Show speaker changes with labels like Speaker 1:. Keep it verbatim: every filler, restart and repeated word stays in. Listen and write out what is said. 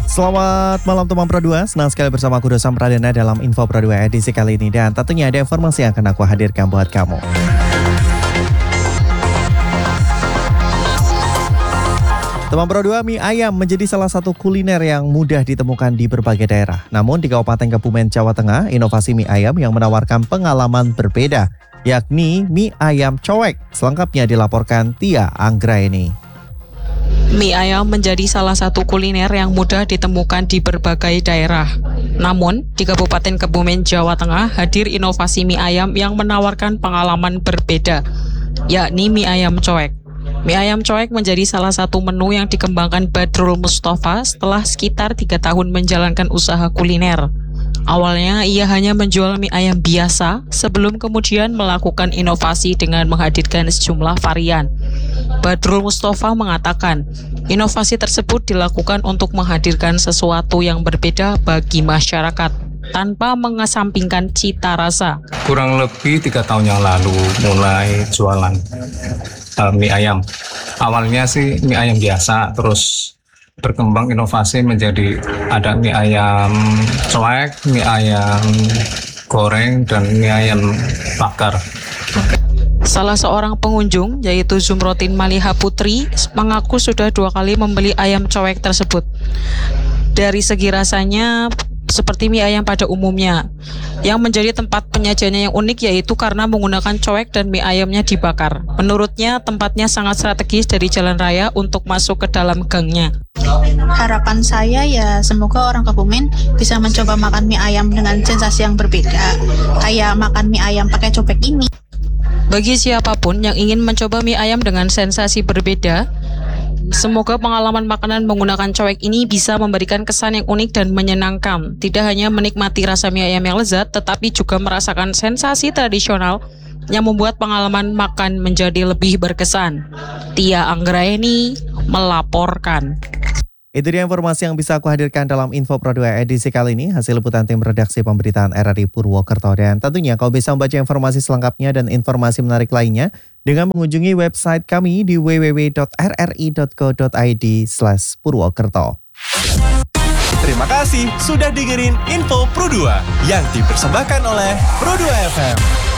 Speaker 1: Selamat malam teman Pro dua, senang sekali bersama aku Dosam Pradana dalam Info Pro dua edisi kali ini. Dan tentunya ada informasi yang akan aku hadirkan buat kamu. Teman Pro dua, mie ayam menjadi salah satu kuliner yang mudah ditemukan di berbagai daerah. Namun di Kabupaten Kebumen, Jawa Tengah, inovasi mie ayam yang menawarkan pengalaman berbeda, yakni mie ayam cowek. Selengkapnya dilaporkan Tia Anggraeni.
Speaker 2: Mie ayam menjadi salah satu kuliner yang mudah ditemukan di berbagai daerah. Namun, di Kabupaten Kebumen, Jawa Tengah, hadir inovasi mie ayam yang menawarkan pengalaman berbeda, yakni mie ayam cowek. Mie ayam cowek menjadi salah satu menu yang dikembangkan Badrul Mustafa setelah sekitar tiga tahun menjalankan usaha kuliner. Awalnya ia hanya menjual mie ayam biasa sebelum kemudian melakukan inovasi dengan menghadirkan sejumlah varian. Badrul Mustafa mengatakan, inovasi tersebut dilakukan untuk menghadirkan sesuatu yang berbeda bagi masyarakat tanpa mengesampingkan cita rasa.
Speaker 3: Kurang lebih tiga tahun yang lalu mulai jualan uh, mie ayam. Awalnya sih mie ayam biasa, terus berkembang inovasi menjadi ada mie ayam cuek, mie ayam goreng, dan mie ayam bakar.
Speaker 2: Salah seorang pengunjung, yaitu Zumrotin Maliha Putri, mengaku sudah dua kali membeli ayam cowek tersebut. Dari segi rasanya seperti mie ayam pada umumnya. Yang menjadi tempat penyajiannya yang unik yaitu karena menggunakan cowek dan mie ayamnya dibakar. Menurutnya tempatnya sangat strategis dari jalan raya untuk masuk ke dalam gangnya.
Speaker 4: Harapan saya ya semoga orang Kebumen bisa mencoba makan mie ayam dengan sensasi yang berbeda. Kayak makan mie ayam pakai cobek ini.
Speaker 2: Bagi siapapun yang ingin mencoba mie ayam dengan sensasi berbeda, semoga pengalaman makanan menggunakan cowek ini bisa memberikan kesan yang unik dan menyenangkan. Tidak hanya menikmati rasa mie ayam yang lezat, tetapi juga merasakan sensasi tradisional yang membuat pengalaman makan menjadi lebih berkesan. Tia Anggraeni melaporkan.
Speaker 1: Itu dia informasi yang bisa aku hadirkan dalam Info Pro dua edisi kali ini, hasil liputan tim redaksi pemberitaan R R I Purwokerto. Dan tentunya kau bisa membaca informasi selengkapnya dan informasi menarik lainnya dengan mengunjungi website kami di w w w titik r r i titik co titik i d slash purwokerto.
Speaker 5: Terima kasih sudah dengerin Info Pro dua yang dipersembahkan oleh Pro dua F M.